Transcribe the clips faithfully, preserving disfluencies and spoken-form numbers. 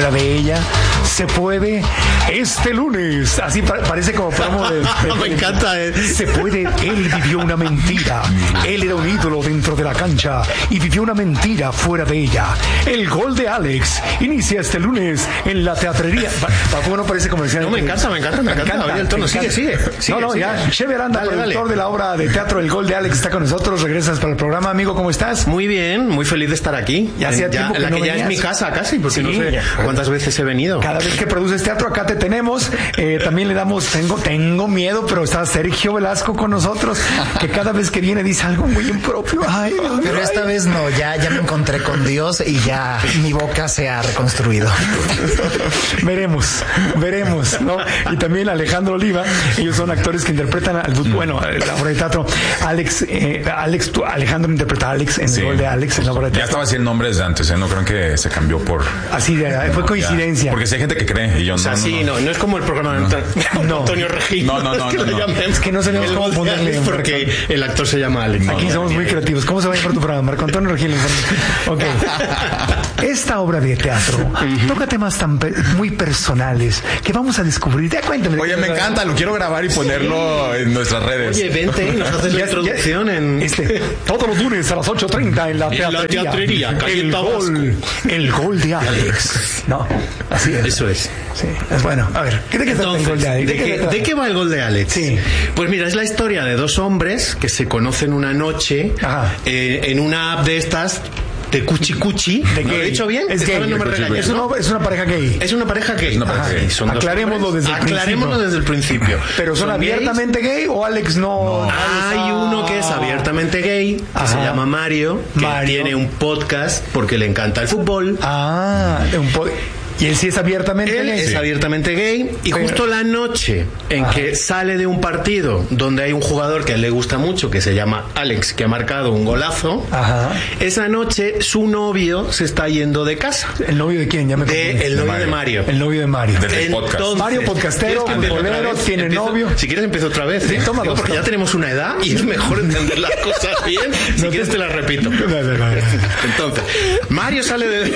fuera de ella. Se puede este lunes. Así pa- parece como promo de... de Me encanta. Eh. Se puede. Él vivió una mentira. Él era un ídolo dentro de la cancha y vivió una mentira fuera de ella. El gol de Alex inicia este lunes en la teatrería. ¿Cómo no parece comercial? No, me encanta, me encanta, me encanta. Oye, el tono, sigue, sigue, sigue. No, no, sigue. ya. Cheve Aranda, Dale, productor dale. de la obra de teatro El Gol de Alex, está con nosotros. Regresas para el programa, amigo. ¿Cómo estás? Muy bien, muy feliz de estar aquí. Ya hacía tiempo que la no que ya venías. es mi casa casi, porque Sí. no sé cuántas veces he venido. Cada vez que produces teatro, acá te tenemos. Eh, también le damos, tengo, tengo miedo, pero está Sergio Velasco con nosotros, que cada vez que viene dice algo muy impropio. Ay, Dios mío, Pero esta ay. vez no, ya, ya me encontré con Dios y ya mi boca se ha reconstruido. Veremos, veremos, ¿no? Y también Alejandro Oliva, ellos son actores que interpretan al bueno, la obra de teatro. Alex, eh, Alex, tú, Alejandro interpreta a Alex en Sí. el gol de Alex en la obra de Ya teatro. estaba así el nombre desde antes, ¿eh? No creo que se cambió por... Así de, fue coincidencia. Ya. Porque si hay gente que cree y yo O sea, no, sí, no, no, no es como el programa de No. Antonio Regil. No, no, no, es que no, lo no. llaman Es que no sabíamos el cómo gol de ponerle Alex en porque el actor se llama Alex. Aquí somos muy creativos. ¿Cómo se va a llamar tu programa? Marco Antonio Regil. Ok. Esta obra de teatro toca temas tan pe- muy personales que vamos a descubrir. Ya cuéntame. Oye, me encanta, lo quiero grabar y ponerlo en nuestras redes. Oye, vente y nos haces la Ya- introducción ya- en... Este, todos los lunes a las ocho treinta en la En la teatrería. teatrería, calle el Tabasco. gol, el gol de Alex. No, así es. Eso es. Sí, es bueno. A ver, ¿qué de qué trata el gol de Alex? ¿de, qué qué, trata? de qué va el gol de Alex? Sí. Pues mira, es la historia de dos hombres que se conocen una noche Ajá. eh, en una app de estas de cuchi cuchi. ¿De ¿No qué? lo he dicho bien? Es Esta gay. vez no me Cuchi, regañes, Es ¿no? una, es una pareja gay. Es una pareja gay. Es una pareja Ajá, gay. y son dos Aclarémoslo hombres. desde el Aclarémoslo principio. desde el principio. Pero son, gays. abiertamente gay o Alex no. Hay uno que es abiertamente gay, que Ajá. se llama Mario, que Mario. tiene un podcast porque le encanta el fútbol. Ah, de un po- y él sí es abiertamente Él gay. es abiertamente gay y Pero- justo la noche en que sale de un partido donde hay un jugador que a él le gusta mucho, que se llama Alex, que ha marcado un golazo, Ajá. esa noche su novio se está yendo de casa. ¿El novio de quién? Ya me De, confundí. el novio Mario. de Mario. El novio de Mario. Del podcast. Mario podcastero, ¿quieres que empiece otra futbolero, vez? tiene Empiezo- novio. Si quieres empiezo otra vez. Sí, ¿eh? toma Digo, dos, porque ya toma. tenemos una edad y es mejor entender las cosas bien. Si No quieres te- te las repito. Dale, dale, dale. Entonces, Mario sale de...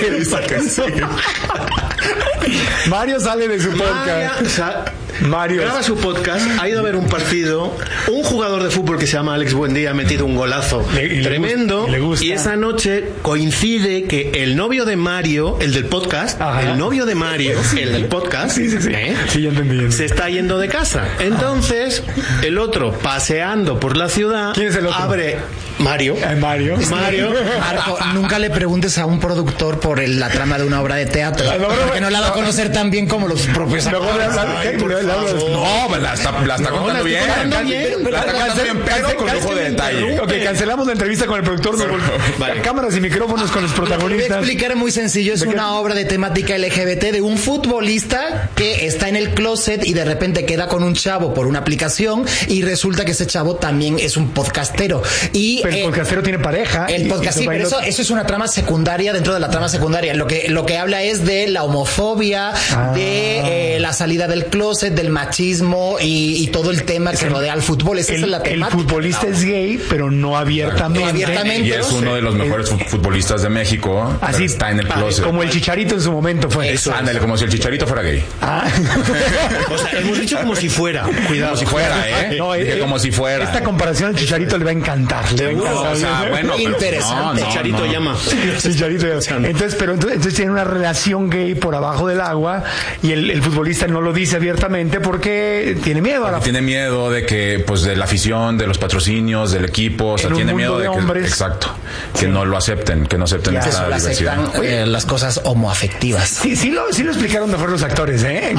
Mario sale de su Mario, podcast. o sea, Mario. graba su podcast, ha ido a ver un partido, un jugador de fútbol que se llama Alex Buendía ha metido un golazo Le- y le tremendo gusta, y le gusta. y esa noche coincide que el novio de Mario, el del podcast, Ajá. el novio de Mario, el del podcast, Sí, sí, sí. ¿eh? Sí, ya entendí. ya entendí. se está yendo de casa. Entonces, el otro paseando por la ciudad, ¿Quién es el otro? abre Mario. Eh, Mario. Mario. Marco, nunca le preguntes a un productor por el- la trama de una obra de teatro, Ah, no, no, porque no la va a conocer tan bien como los propios Luego le actores. habla- ¿qué? por Le habla- favor. No, pues la está, la está contando la estoy bien. contando bien. La está contando bien, pero con lujo de detalle. Ok, cancelamos la entrevista con el productor. Vale. Cámaras y micrófonos con los Lo voy a protagonistas. explicar muy sencillo. Es ¿De qué? una obra de temática L G B T de un futbolista que está en el closet y de repente queda con un chavo por una aplicación y resulta que ese chavo también es un podcastero. Y Pero el eh, podcastero tiene pareja. el y- podcast, y sí, su pero bailo- eso, eso es una trama secundaria dentro de la trama secundaria. Lo que, lo que habla es de la homofobia, Ah. de eh, la salida del closet, del machismo y, y todo el tema que rodea al fútbol. Esa el, es la el temática. futbolista es gay, pero no abiertamente. No abiertamente. Y es uno de los mejores fu- futbolistas de México. pero Así está en el closet. Como el Chicharito en su momento fue. Eso. Ándale, como si el Chicharito fuera gay. Ah. O sea, hemos dicho como si fuera. Cuidado. Como si fuera, ¿eh? No, Dije eh, como si fuera. Esta comparación al Chicharito le va a encantar. Le va a encantar. O sea, bueno, pero- Interesante. no, no, Chicharito no. llama. Chicharito. Entonces, pero entonces, entonces tiene una relación gay por abajo del agua y el, el futbolista no lo dice abiertamente porque tiene miedo a la Tiene miedo de que, pues, de la afición, de los patrocinios, del equipo. O sea, En un tiene mundo miedo de de que, hombres. exacto, que no lo acepten, que no acepten Ya. Que esta solo diversidad. aceptan eh, las cosas homoafectivas. Sí, sí lo, sí lo explicaron mejor los actores, ¿eh?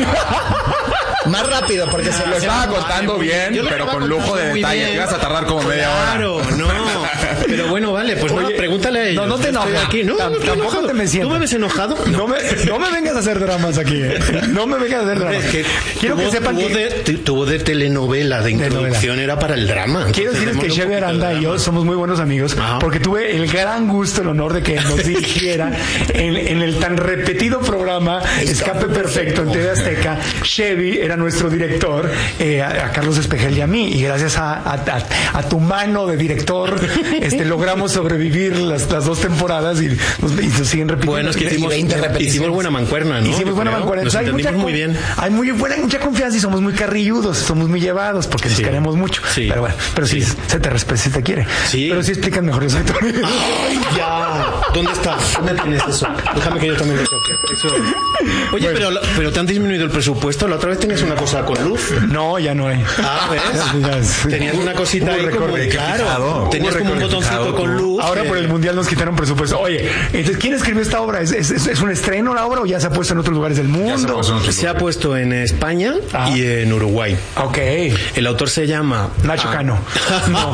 Más rápido, porque se Lo estaba contando bien, Yo lo pero estaba con lujo contando de muy detalle. bien. Te vas a tardar como media hora. Claro, no. Pero bueno, vale, pues no, Oye, pregúntale a ellos. no, no te Yo estoy enojes. aquí. No, Tam- no estoy tampoco enojado. te me sientas. ¿Tú me ves enojado? No me, no me vengas a hacer dramas aquí, ¿eh? No me vengas a hacer dramas. Es que Quiero tu que voz- sepan tu voz que... de, tu, tu voz de telenovela, de introducción, era para el drama. Quiero Entonces, decirles que démosle un Cheve poquito de Aranda y yo drama. somos muy buenos amigos Ajá. porque tuve el gran gusto, el honor de que nos dirigiera en, en el tan repetido programa Escape Perfecto en T V Azteca. Chevy era nuestro director, eh, a, a Carlos Espejel y a mí, y gracias a, a, a, a tu mano de director este, este, logramos sobrevivir las, las dos temporadas y nos, y nos siguen repitiendo. Bueno, es que hicimos, hicimos buena mancuerna, ¿no? Hicimos buena mancuerna. Nos hay entendimos mucha, muy bien. Hay muy buena, mucha confianza y somos muy carrilludos, somos muy llevados porque sí. nos queremos mucho. Sí. Pero bueno, pero sí, sí se te respeta si te quiere. Sí. Pero sí explican mejor los actores. ¡Ay, ya! ¿Dónde está? ¿Dónde tienes eso? Déjame que yo también lo toque. Eso. Oye, bueno. pero, pero ¿te han disminuido el presupuesto? ¿La otra vez tenías una cosa con luz? No, ya no hay. Ah, ¿ves? Tenías una cosita ahí como, claro, tenías como un botoncito con luz. Ahora que... por el Mundial nos quitaron presupuesto. Oye, entonces, ¿quién escribió esta obra? ¿Es, es, es un estreno la obra o ya se ha puesto en otros lugares del mundo? Se, se ha puesto en España ah. y en Uruguay. Ok. El autor se llama... Nacho ah. Cano. No.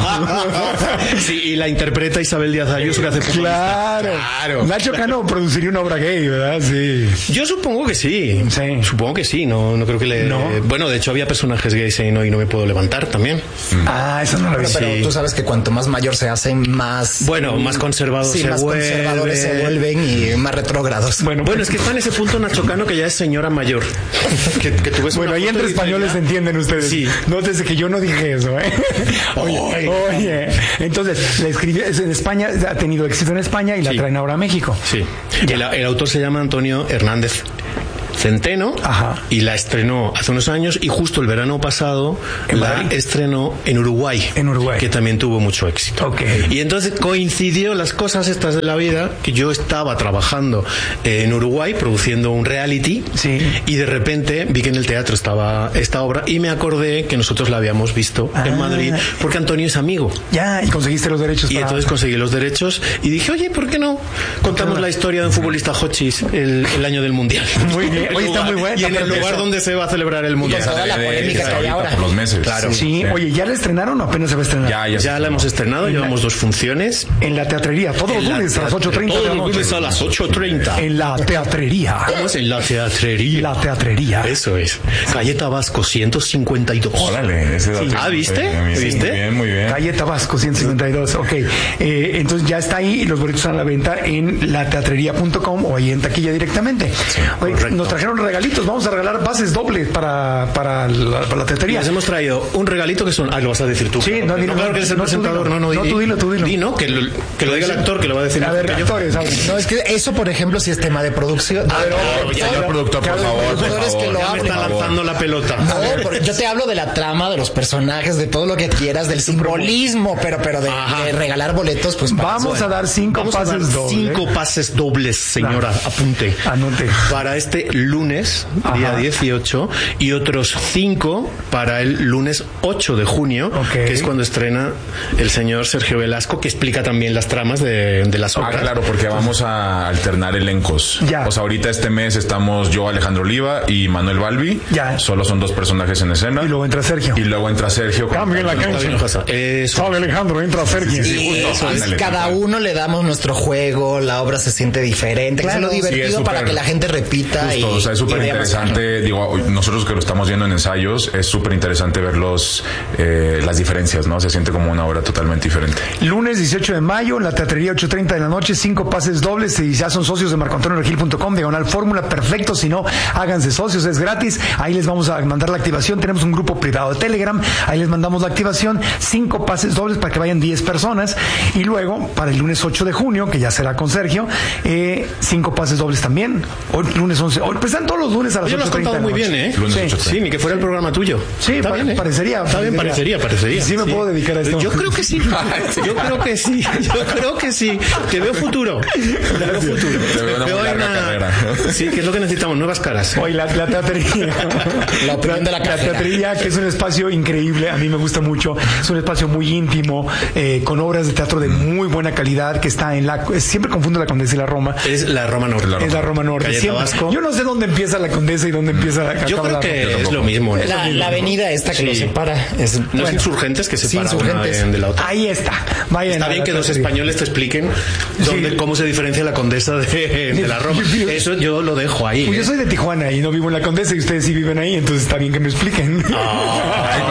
Sí, y la interpreta Isabel Díaz Ayuso, que hace poco. Claro. claro. Nacho Cano produciría una obra gay, ¿verdad? Sí. Yo supongo que sí. Sí. Supongo que sí. No, no creo que le... No. Bueno, de hecho había personajes gays en Hoy No Me Puedo Levantar también. Ah, eso no lo vi. Pero sí. tú sabes que cuanto más mayor se hacen, más... Bueno, más conservados sí, se más vuelven. conservadores se vuelven y más retrógrados. Bueno, bueno, es que está en ese punto Nacho Cano que ya es señora mayor. Que, que tú ves bueno, ahí entre españoles se entienden ustedes. Sí. Nótese que yo no dije eso, ¿eh? Oye, oye. Entonces, la escribió en España, ha tenido éxito en España y la sí. traen ahora a México. Sí. El, el autor se llama Antonio Hernández Centeno. Ajá. Y la estrenó hace unos años y justo el verano pasado ¿En la Madrid? estrenó en Uruguay, en Uruguay, que también tuvo mucho éxito. Okay. Y entonces coincidió las cosas estas de la vida, que yo estaba trabajando en Uruguay produciendo un reality sí. y de repente vi que en el teatro estaba esta obra y me acordé que nosotros la habíamos visto ah. en Madrid porque Antonio es amigo. Ya, y conseguiste los derechos. Y para... entonces conseguí los derechos y dije, oye, ¿por qué no contamos claro. la historia de un futbolista Hochis el, el año del Mundial? Muy bien. Oye, está muy bueno. Y en el lugar eso. donde se va a celebrar el Mundial. Y toda la polémica que hay ahora. Por los meses. Claro. Sí. sí. Oye, ¿ya la estrenaron o apenas se va a estrenar? Ya, ya, ya la hemos estrenado. Llevamos dos funciones. En la teatrería. Todos los lunes a las ocho treinta. Todos los lunes a las ocho treinta. En la teatrería. ¿Cómo es? En la teatrería. La teatrería. Eso es. Calle Tabasco ciento cincuenta y dos. Órale. Ese dato. Sí. Ah, ¿viste? Sí, ¿viste? Muy bien, muy bien. Calle Tabasco ciento cincuenta y dos. Ok. Eh, entonces ya está ahí y los boletos están a la venta en la teatrería punto com o ahí en taquilla directamente. Sí, Oye, nos trajeron regalitos. Vamos a regalar bases dobles para, para, la, para la teatrería. Les hemos traído un regalito que son... Ah, lo vas a decir tú. Sí, no, dilo, no, claro que eres el no, presentador. No, no, no, tú dilo, tú dilo. Di, ¿no? Que lo, que lo diga el actor, que lo va a decir. A ver, actores, ¿sabes? No, es que eso, por ejemplo, si es tema de producción. A ver, no, ya, ya, productor, por favor, por favor. Que lo ya me está lanzando la pelota. No, porque yo te hablo de la trama, de los personajes, de todo lo que quieras, del simbolismo, pero, pero de, de regalar boletos, pues... Vamos a dar cinco Vamos pases a dar dobles. Cinco pases dobles, señora. Claro. Apunte. Anote. Para este lunes, Ajá. día dieciocho, y otros cinco para el lunes ocho de junio, okay. que es cuando estrena el señor Sergio Velasco, que explica también las tramas de, de las obras. Ah, claro, porque vamos a alternar elencos. Ya. O sea, ahorita este mes estamos yo, Alejandro Oliva y Manuel Balbi. Ya. Solo son dos personajes en escena. Y luego entra Sergio. Y luego entra Sergio. Cambio en la cancha. Sale Alejandro, entra Sergio. Sí, sí, justo. Es, cada uno le damos nuestro juego, la obra se siente diferente. Claro. Que es lo divertido sí, es super, para que la gente repita. Justo, y, o sea, es súper interesante. Digo, nosotros que lo estamos viendo en ensayos, es súper interesante ver los, eh, las diferencias, ¿no? Se siente como una obra totalmente diferente. Lunes dieciocho de mayo, en la teatrería ocho treinta de la noche, cinco pases dobles. Si ya son socios de marco antonio regil punto com, diagonal fórmula, perfecto. Si no, háganse socios, es gratis. Ahí les vamos a mandar la activación. Tenemos un grupo privado de Telegram, ahí les mandamos la activación. Cinco pases dobles para que vayan diez personas. Y luego, para el lunes ocho de junio, que ya será con Sergio, eh, cinco pases dobles también. Hoy, lunes once. Hoy, pues están todos los lunes a las ocho treinta. Lo has contado muy bien, ¿eh? Sí. sí, ni que fuera el programa tuyo. Sí, está pa- bien, ¿eh? parecería. Está bien, parecería, parecería. Sí, me sí. puedo dedicar a esto. Yo creo que sí. Yo creo que sí. Yo creo que sí. Que veo futuro. Que veo futuro. Te veo una veo muy larga una... carrera. Sí, que es lo que necesitamos, nuevas caras. Hoy la, la teatrería. La opinión de la, la teatrería, que es un espacio increíble. A mí me gusta mucho. Es un espacio muy íntimo, eh, con obras de teatro de muy buena calidad, que está en la... Siempre confundo la Condesa y la Roma. Es la Roma Norte. La Roma. Es la Roma Norte. Calle Tabasco. Yo no sé dónde empieza la Condesa y dónde empieza la... Yo creo que es lo mismo. La, la, la avenida esta que sí. lo separa. Es, no bueno, es Insurgentes que separa sí, Insurgentes. una de la otra. Ahí está. Vayan está bien que dos españoles te expliquen dónde, sí. cómo se diferencia la Condesa de, de la Roma. Eso yo lo dejo ahí. Pues ¿eh? yo soy de Tijuana y no vivo en la Condesa y ustedes sí viven ahí, entonces está bien que me expliquen. Oh,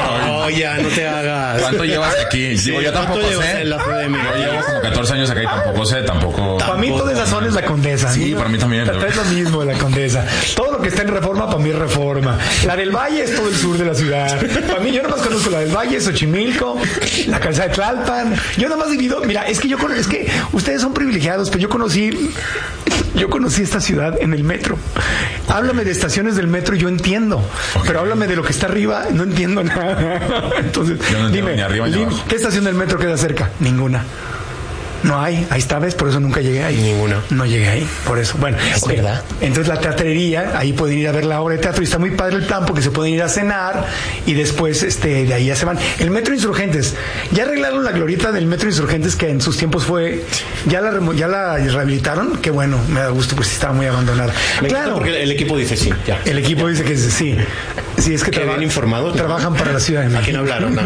No, ya, no te hagas. ¿Cuánto llevas aquí? Sí, Digo, yo tampoco sé. En la C D M? Yo llevo como catorce años acá y tampoco sé, tampoco. Para mí toda esa zona es la Condesa. Sí, ¿no? para mí también. Es lo mismo de la Condesa. Todo lo que está en Reforma, para mí es Reforma. La del Valle es todo el sur de la ciudad. Para mí, yo nada más conozco la del Valle, Xochimilco, la calzada de Tlalpan. Yo nada más divido. Mira, es que yo conozco, es que ustedes son privilegiados, pero yo conocí. Yo conocí esta ciudad en el metro. Háblame de estaciones del metro y yo entiendo. Okay. Pero háblame de lo que está arriba, no entiendo nada. Entonces, yo no entiendo dime, ni arriba ni abajo. ¿Qué estación del metro queda cerca? Ninguna. No hay, ahí está, ¿ves? Por eso nunca llegué ahí. Ninguna. No llegué ahí, por eso. Bueno, es okay. verdad. Entonces la teatrería, ahí pueden ir a ver la obra de teatro y está muy padre el plan porque se pueden ir a cenar y después este, de ahí ya se van. El Metro Insurgentes, ya arreglaron la glorieta del Metro Insurgentes que en sus tiempos fue, ya la, ya la rehabilitaron, qué bueno, me da gusto, pues estaba muy abandonada. Me claro. Porque el equipo dice sí, ya. El equipo ya. dice que sí. Sí, es que traba- bien informado. Trabajan para la Ciudad de México. Aquí no hablaron. No.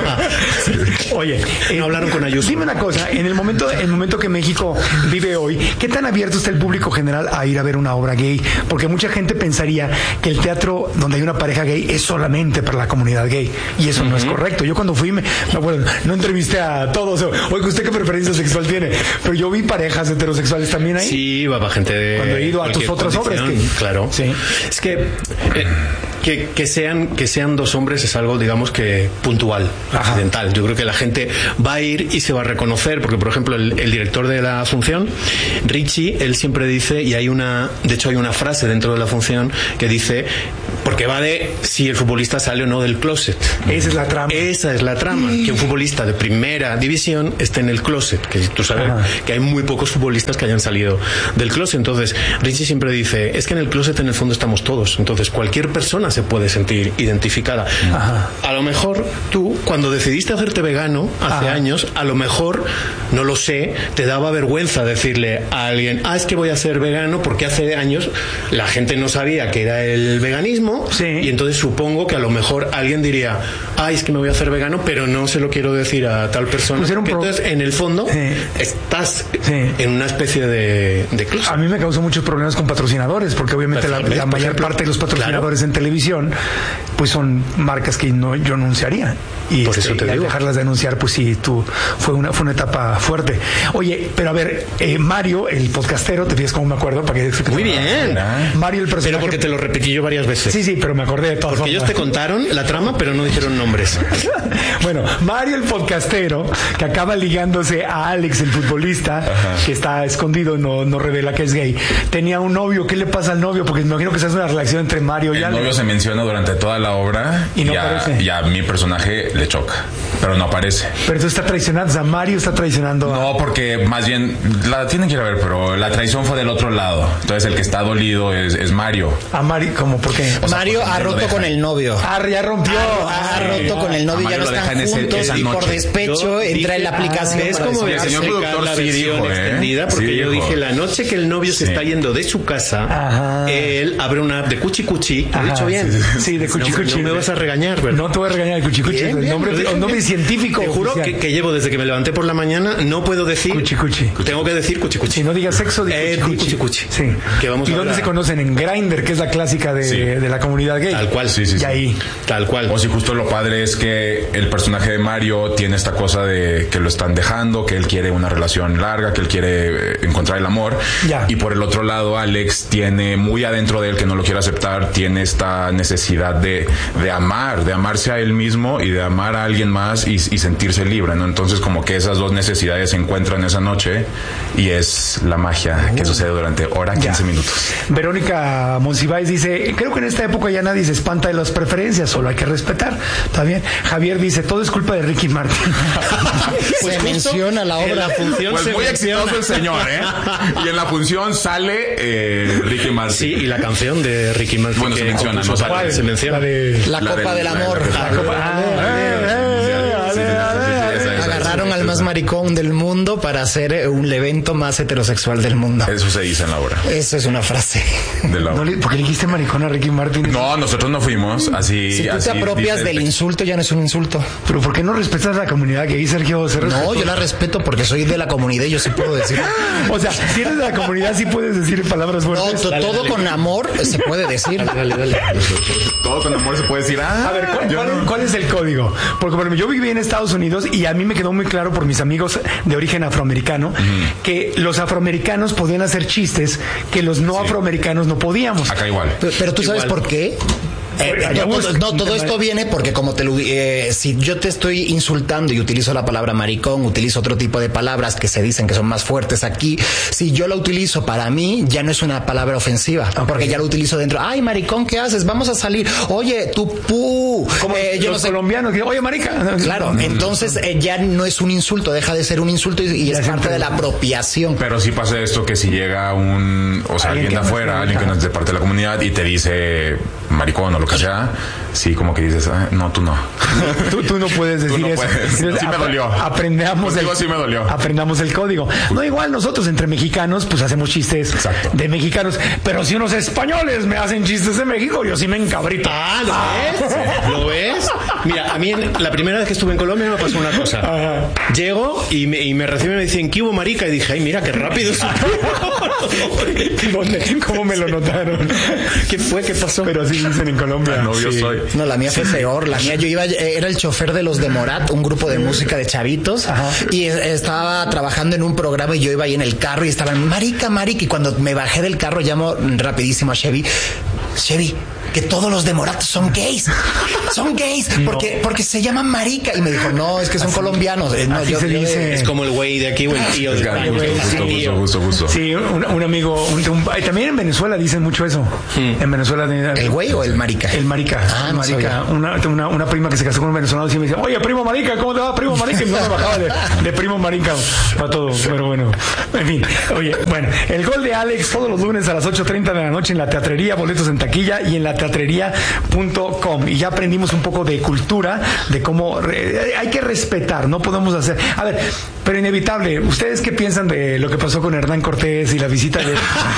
Oye, no eh, hablaron con Ayuso. Dime una cosa, en el momento, en el momento que México vive hoy, ¿qué tan abierto está el público general a ir a ver una obra gay? Porque mucha gente pensaría que el teatro donde hay una pareja gay es solamente para la comunidad gay y eso uh-huh. no es correcto. Yo cuando fui, me, me acuerdo, no entrevisté a todos. Oye, ¿usted qué preferencia sexual tiene? Pero yo vi parejas heterosexuales también ahí. Sí, va para gente de cuando he ido a tus otras obras. Que, claro. Sí. Es que eh, que, que sean que sean dos hombres es algo, digamos, que puntual, Ajá. accidental. Yo creo que la gente va a ir y se va a reconocer, porque por ejemplo el, el director de la función, Richie, él siempre dice, y hay una, de hecho hay una frase dentro de la función que dice, porque va de si el futbolista sale o no del closet. Esa es la trama. Esa es la trama, que un futbolista de primera división esté en el closet, que tú sabes Ajá. que hay muy pocos futbolistas que hayan salido del closet. Entonces Richie siempre dice, es que en el closet en el fondo estamos todos, entonces cualquier persona se puede sentir identificada. Ajá. A lo mejor tú, cuando decidiste hacerte vegano hace Ajá. años, a lo mejor, no lo sé, te daba vergüenza decirle a alguien, ah, es que voy a ser vegano, porque hace años la gente no sabía que era el veganismo, sí. y entonces supongo que a lo mejor alguien diría, ay, es que me voy a hacer vegano, pero no se lo quiero decir a tal persona. Pues pro... Entonces, en el fondo, sí. estás sí. en una especie de, de closet. A mí me causó muchos problemas con patrocinadores, porque obviamente la, la mayor ejemplo, parte de los patrocinadores claro. en televisión pues son marcas que no yo anunciaría y, por este, eso te y digo. al dejarlas de anunciar pues sí tú fue una fue una etapa fuerte. Oye, pero a ver, eh, Mario el podcastero, te fijas cómo me acuerdo para que muy bien. Mario el personaje, pero porque te lo repetí yo varias veces. Sí, sí, pero me acordé de todo. Porque ellos te contaron la trama, pero no dijeron nombres. Bueno, Mario el podcastero que acaba ligándose a Alex el futbolista, Ajá. que está escondido, no no revela que es gay. Tenía un novio, ¿qué le pasa al novio? Porque me imagino que esa es una relación entre Mario y el Alex. El novio se menciona durante toda la obra y, no y, a, y a mi personaje le choca, pero no aparece. Pero tú está traicionando, o sea, Mario está traicionando. No, porque más bien la tienen que ir a ver, pero la traición fue del otro lado. Entonces el que está dolido es, es Mario. A Mario, ¿cómo? ¿Por qué? O sea, Mario ha roto con el novio. Ah, ya rompió. Ha, ha roto con el novio, ya no están juntos ese, y por despecho yo entra dije, en la aplicación. Es como el señor productor la versión dijo, extendida, porque sí, yo dijo. dije la noche que el novio sí. se está yendo de su casa, Ajá. él abre una app de Cuchi Cuchi. ¿Lo he dicho bien? Sí, sí, sí de Cuchi no, Cuchi. No me vas a regañar, ¿verdad? No te voy a regañar el Cuchi Cuchi. Bien, el nombre, bien, el nombre científico. Te juro que, que llevo desde que me levanté por la mañana, no puedo decir Cuchi Cuchi. Tengo que decir Cuchi Cuchi. Si no digas sexo, di eh, Cuchi, Cuchi Cuchi. Sí. Que vamos ¿Y a dónde hablar? se conocen? En Grindr, que es la clásica de, sí. de la comunidad gay. Tal cual. Sí, sí, y sí. ahí. Tal cual. O si justo lo padre es que el personaje de Mario tiene esta cosa de que lo están dejando, que él quiere una relación larga, que él quiere encontrar el amor. Ya. Y por el otro lado, Alex tiene muy adentro de él, que no lo quiere aceptar, tiene esta necesidad de, de amar, de amarse a él mismo y de amar a alguien más y, y sentirse libre, ¿no? Entonces como que esas dos necesidades se encuentran esa noche y es la magia uh. que sucede durante hora, quince ya. minutos. Verónica Monsiváis dice, creo que en esta época ya nadie se espanta de las preferencias, solo hay que respetar. ¿Está bien? Javier dice, todo es culpa de Ricky Martin. Pues se menciona la obra. La función pues se muy menciona. exitoso el señor, ¿eh? Y en la función sale eh, Ricky Martin. Sí, y la canción de Ricky Martin. Bueno, se menciona, no sale. Se menciona. La, de, la, la Copa del, del Amor. La, la, la, la, la, la, la, Agarraron al más maricón del mundo para hacer un evento más heterosexual del mundo. Eso se dice en la obra. Eso es una frase. De la No obra. le- ¿Por qué le dijiste maricón a Ricky Martin? No, nosotros no fuimos así. Si tú así te apropias dice- del insulto, ya no es un insulto. Pero ¿por qué no respetas a la comunidad gay, Sergio? Se No, respetó. yo la respeto porque soy de la comunidad y yo sí puedo decir. O sea, si eres de la comunidad, sí puedes decir palabras No, fuertes. to- todo con amor se puede decir. Dale, dale. Todo con amor se puede decir. Ah, A ver, ¿cuál, yo cuál no. es, cuál es el código? Porque por ejemplo, yo viví en Estados Unidos y a mí me quedó muy claro por mis amigos de origen afroamericano que los afroamericanos podían hacer chistes que los no afroamericanos no podíamos. Acá igual. Pero, pero tú sabes Igual. por qué. Eh, Allá no, vos- todo, no, todo esto viene porque como te lo, eh, si yo te estoy insultando y utilizo la palabra maricón, utilizo otro tipo de palabras que se dicen que son más fuertes aquí, si yo la utilizo para mí, ya no es una palabra ofensiva, porque ya lo utilizo dentro. Ay, maricón, ¿qué haces? Vamos a salir. Oye, tú, pu. Como Eh, yo los no sé. colombianos que, oye, marica. Claro, entonces eh, ya no es un insulto, deja de ser un insulto y, y Ya es parte siempre- de la apropiación. Pero sí pasa esto que si llega un, o sea, Alguien alguien, que de no afuera, es- alguien que no es de parte de la comunidad y te dice maricón o lo que sea, sí, como que dices, ah, no, tú no. Tú, tú no puedes decir no eso. puedes. Entonces, Sí me ap- dolió. Aprendamos Contigo sí me dolió. Aprendamos el código. No, igual nosotros entre mexicanos, pues hacemos chistes Exacto. de mexicanos. Pero si unos españoles me hacen chistes de México, yo sí me encabrito. Ah, ¿lo ves? ¿Lo ves? Mira, a mí en- la primera vez que estuve en Colombia me pasó una cosa. Ajá. Llego y me, y me reciben y me dicen, ¿qué hubo, marica? Y dije, ay, mira, qué rápido. ¿Dónde? ¿Cómo me lo notaron? ¿Qué fue? ¿Qué pasó? Pero así dicen en Colombia. Novio Sí. soy. No, la mía fue peor. La mía, yo iba, eh, era el chofer de los de Morat, un grupo de música de chavitos, Ajá. y eh, estaba trabajando en un programa y yo iba ahí en el carro y estaban marica, marica, y cuando me bajé del carro llamo rapidísimo a Chevy, Chevy, que todos los de Morat son gays, son gays, porque porque se llaman marica, y me dijo, no, es que son colombianos. Eh, no, así se dice. Es como el güey de aquí o el tío de Es que, España. Justo, justo, Sí, justo, justo, justo. Sí, un, un amigo, un- un- ay, también en Venezuela dicen mucho eso. En Venezuela. de- ¿El güey o el marica? El marica. Ah, el no marica. sabía. Una, tengo una, una prima que se casó con un venezolano y me dice, oye, primo marica, ¿cómo te va, primo marica? Y no me bajaba de, de primo marica para todo. Pero bueno, en fin. Oye, bueno, el gol de Alex todos los lunes a las ocho treinta de la noche en la teatrería, boletos en taquilla y en la teatrería punto com. Y ya aprendimos un poco de cultura, de cómo re- hay que respetar, no podemos hacer. A ver, pero inevitable. ¿Ustedes qué piensan de lo que pasó con Hernán Cortés y la visita de, de,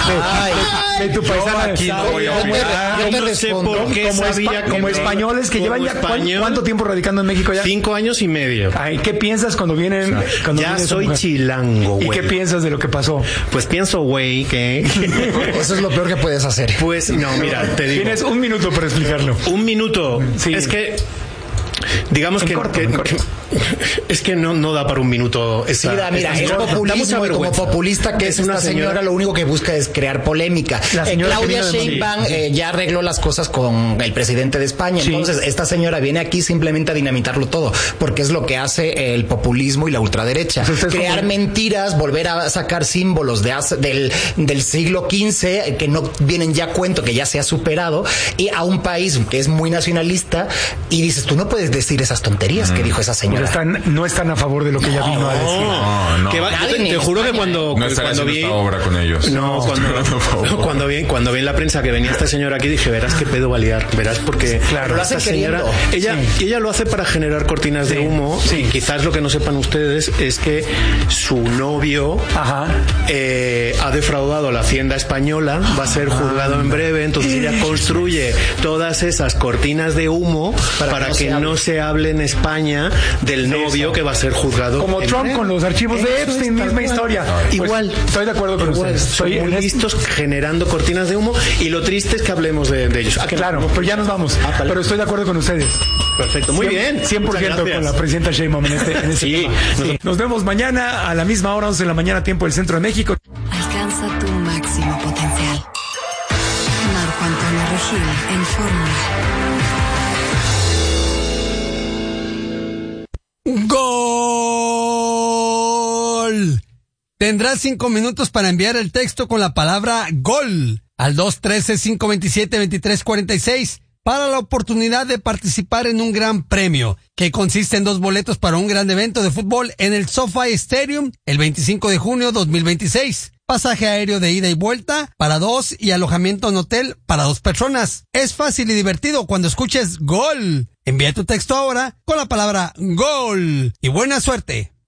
de- de tu paisana? aquí no voy a Yo te- opinar. yo te No sé respondo. por qué como, sabía espa- que como me- españoles que como llevan ya ¿cuán- español, ¿cuánto tiempo radicando en México ya? Cinco años y medio. Ay, ¿qué piensas cuando vienen? Cuando Ya viene esa soy mujer? chilango, ¿Y güey. qué piensas de lo que pasó? Pues pienso, güey, que... Eso es lo peor que puedes hacer. Pues no, mira, te digo. Tienes un minuto para explicarlo. Un minuto. Sí. Es que... Digamos En que, corto, que- en corto. es que no, no da para un minuto. Sí, esa- da, mira, esa es señora. Da mucha populismo y como vergüenza. populista que es, Es una esta señora, señora- lo único que busca es crear polémica. La Eh, señora Claudia que vino de Sheinbaum Madrid. eh, ya arregló las cosas con el presidente de España. Sí. Entonces, esta señora viene aquí simplemente a dinamitarlo todo, porque es lo que hace el populismo y la ultraderecha. O sea, usted es Crear como- mentiras, volver a sacar símbolos de hace- del, del siglo quince eh, que no vienen ya a cuento, que ya se ha superado, y a un país que es muy nacionalista, y dices, tú no puedes decir esas tonterías que dijo esa Pues señora. están, no están a favor de lo que ella vino a decir. No, no. Que va- Nadie yo te, ni te en juro que España, cuando, No estaré cuando haciendo vi... esta obra con ellos. No, cuando, Por favor. cuando vi cuando vi en la prensa que venía esta señora aquí dije, verás qué pedo va a liar, verás porque Claro, lo hace esta señora, queriendo. ella ella lo hace para generar cortinas de humo. sí. Y quizás lo que no sepan ustedes es que su novio Ajá. eh, ha defraudado a la hacienda española, va a ser juzgado en breve, entonces ella construye todas esas cortinas de humo para, Para que, que no se no se hable en España del novio que va a ser juzgado. Como en Trump breve. con los archivos de Eso Epstein, es tal misma cual. historia. Pues, Igual. estoy de acuerdo con Igual, ustedes. son Soy muy en es- listos generando cortinas de humo y lo triste es que hablemos de, de ellos. Ah, que Claro, no. pero ya nos vamos. Ah, vale. Pero estoy de acuerdo con ustedes. Perfecto, muy bien. cien por ciento Muchas con la gracias. presidenta Sheinbaum en este, en este Sí. tema. Sí. Nos vemos mañana a la misma hora, once de la mañana, tiempo del Centro de México. Alcanza tu máximo potencial. Marco Antonio Regil en Fórmula. ¡Gol! Tendrás cinco minutos para enviar el texto con la palabra GOL al dos uno tres, cinco dos siete, dos tres cuatro seis para la oportunidad de participar en un gran premio que consiste en dos boletos para un gran evento de fútbol en el SoFi Stadium el veinticinco de junio dos mil veintiséis. Pasaje aéreo de ida y vuelta para dos y alojamiento en hotel para dos personas. Es fácil y divertido cuando escuches GOL. Envía tu texto ahora con la palabra GOL y buena suerte.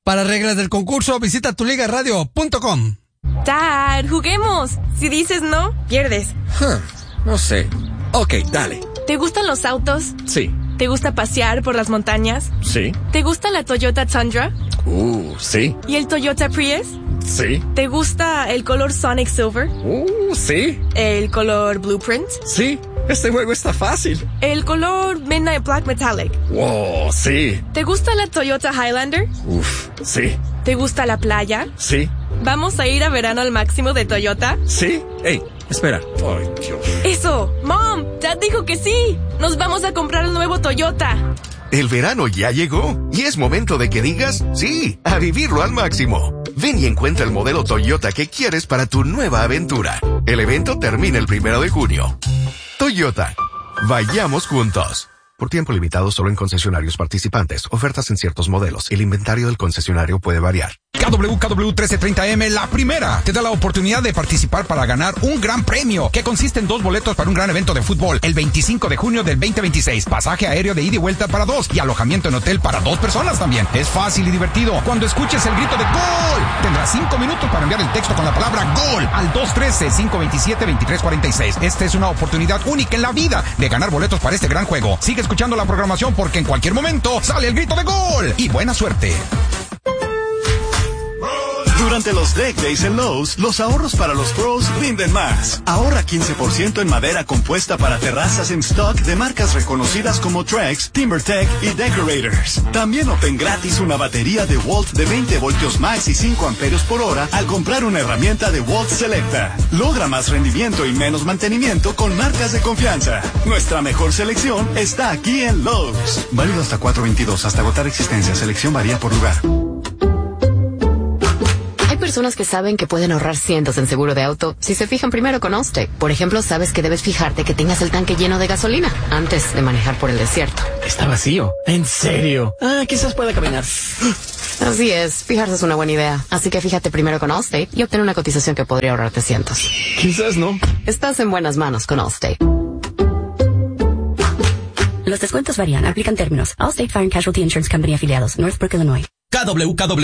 Para reglas del concurso, visita tu liga radio punto com. Dad, juguemos. Si dices no, pierdes. Huh, no sé. Ok, dale. ¿Te gustan los autos? Sí. ¿Te gusta pasear por las montañas? Sí. ¿Te gusta la Toyota Tundra? Uh, sí. ¿Y el Toyota Prius? Sí. ¿Te gusta el color Sonic Silver? Uh, sí. ¿El color Blueprint? Sí. Este juego está fácil. ¿El color Midnight Black Metallic? Wow, sí. ¿Te gusta la Toyota Highlander? Uf, sí. ¿Te gusta la playa? Sí. ¿Vamos a ir a verano al máximo de Toyota? Sí. Ey, espera. Ay, Dios. Eso. Mom, Dad dijo que sí. Nos vamos a comprar el nuevo Toyota. El verano ya llegó y es momento de que digas sí, a vivirlo al máximo. Ven y encuentra el modelo Toyota que quieres para tu nueva aventura. El evento termina el primero de junio. Toyota. Vayamos juntos. Por tiempo limitado solo en concesionarios participantes. Ofertas en ciertos modelos. El inventario del concesionario puede variar. K W K W trece treinta M, la primera, te da la oportunidad de participar para ganar un gran premio, que consiste en dos boletos para un gran evento de fútbol, el veinticinco de junio del veinte veintiséis, pasaje aéreo de ida y vuelta para dos, y alojamiento en hotel para dos personas también. Es fácil y divertido. Cuando escuches el grito de ¡Gol!, tendrás cinco minutos para enviar el texto con la palabra ¡Gol! Al dos uno tres, cinco dos siete, dos tres cuatro seis. Esta es una oportunidad única en la vida de ganar boletos para este gran juego. Sigue escuchando la programación porque en cualquier momento sale el grito de ¡Gol! Y buena suerte. Durante los Deck Days en Lowe's, los ahorros para los pros rinden más. Ahorra quince por ciento en madera compuesta para terrazas en stock de marcas reconocidas como Trex, TimberTech y Decorators. También obtén gratis una batería de Walt de veinte voltios max y cinco amperios por hora al comprar una herramienta de Walt Selecta. Logra más rendimiento y menos mantenimiento con marcas de confianza. Nuestra mejor selección está aquí en Lowe's. Válido hasta cuatro veintidós, hasta agotar existencia. Selección varía por lugar. Hay personas que saben que pueden ahorrar cientos en seguro de auto si se fijan primero con Allstate. Por ejemplo, sabes que debes fijarte que tengas el tanque lleno de gasolina antes de manejar por el desierto. Está vacío. ¿En serio? Ah, quizás pueda caminar. Así es, fijarse es una buena idea. Así que fíjate primero con Allstate y obtén una cotización que podría ahorrarte cientos. Quizás no. Estás en buenas manos con Allstate. Los descuentos varían, aplican términos. Allstate Fire and Casualty Insurance Company afiliados, Northbrook, Illinois. K W K W